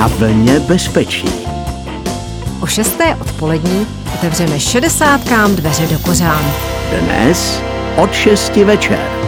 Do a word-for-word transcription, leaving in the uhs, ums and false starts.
na vlně bezpečí. O šesté odpolední otevřeme šedesátkám dveře do kořán. Dnes od šesti večer.